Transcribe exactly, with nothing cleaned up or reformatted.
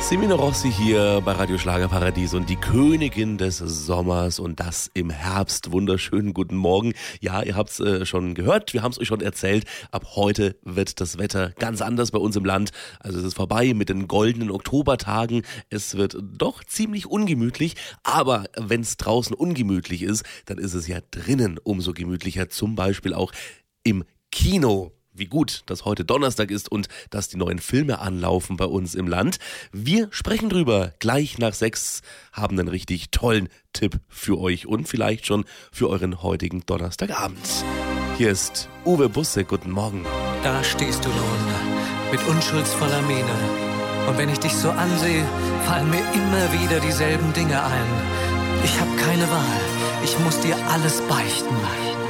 Semino Rossi hier bei Radio Schlagerparadies und die Königin des Sommers und das im Herbst. Wunderschönen guten Morgen. Ja, ihr habt es äh, schon gehört, wir haben es euch schon erzählt. Ab heute wird das Wetter ganz anders bei uns im Land. Also es ist vorbei mit den goldenen Oktobertagen. Es wird doch ziemlich ungemütlich, aber wenn es draußen ungemütlich ist, dann ist es ja drinnen umso gemütlicher. Zum Beispiel auch im Kino. Wie gut, dass heute Donnerstag ist und dass die neuen Filme anlaufen bei uns im Land. Wir sprechen drüber. Gleich nach sechs haben einen richtig tollen Tipp für euch und vielleicht schon für euren heutigen Donnerstagabend. Hier ist Uwe Busse. Guten Morgen. Da stehst du nun mit unschuldsvoller Miene. Und wenn ich dich so ansehe, fallen mir immer wieder dieselben Dinge ein. Ich hab keine Wahl. Ich muss dir alles beichten.